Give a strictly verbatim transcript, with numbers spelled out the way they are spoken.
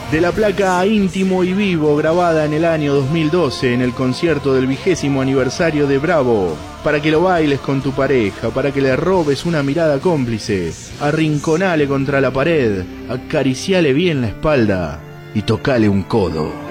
De la placa Íntimo y Vivo, grabada en el año dos mil doce en el concierto del vigésimo aniversario de Bravo, para que lo bailes con tu pareja, para que le robes una mirada cómplice, arrinconale contra la pared, acariciale bien la espalda y tocale un codo.